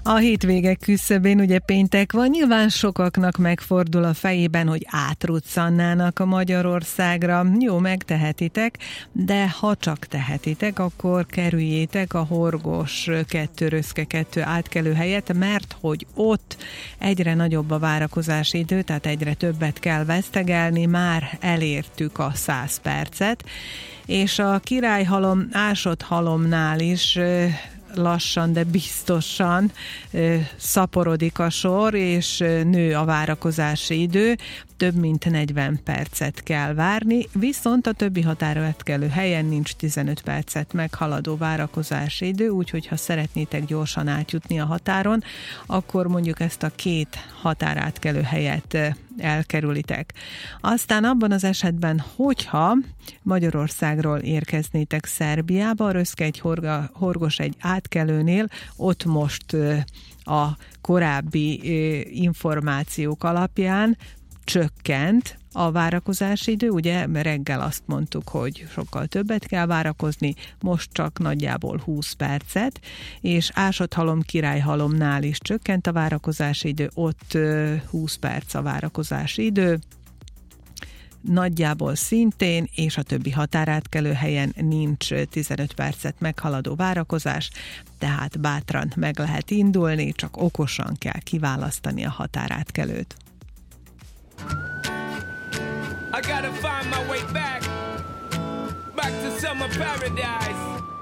A hétvége küszöbén ugye péntek van, nyilván sokaknak megfordul a fejében, hogy átruccannának a Magyarországra. Jó, megtehetitek, de ha csak tehetitek, akkor kerüljétek a Horgos 2/2 átkelő helyet, mert hogy ott egyre nagyobb a várakozási idő, tehát egyre többet kell vesztegelni, már elértük a 100 percet, és a Királyhalom, Ásott halomnál is lassan, de biztosan szaporodik a sor, és nő a várakozási idő. Több mint 40 percet kell várni, viszont a többi határátkelő helyen nincs 15 percet meghaladó várakozási idő, úgyhogy ha szeretnétek gyorsan átjutni a határon, akkor mondjuk ezt a 2 határátkelő helyet elkerülitek. Aztán abban az esetben, hogyha Magyarországról érkeznétek Szerbiába, a Röszke-Horgos egy átkelőnél, ott most a korábbi információk alapján csökkent a várakozási idő, ugye reggel azt mondtuk, hogy sokkal többet kell várakozni, most csak nagyjából 20 percet, és Ásott-halom, Királyhalomnál is csökkent a várakozási idő, ott 20 perc a várakozási idő, nagyjából szintén, és a többi határátkelő helyen nincs 15 percet meghaladó várakozás, tehát bátran meg lehet indulni, csak okosan kell kiválasztani a határátkelőt. I gotta find my way back to summer paradise.